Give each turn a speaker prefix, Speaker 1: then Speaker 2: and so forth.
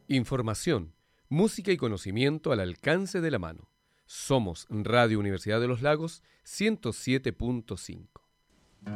Speaker 1: Información, música y conocimiento al alcance de la mano. Somos Radio Universidad de los Lagos 107.5.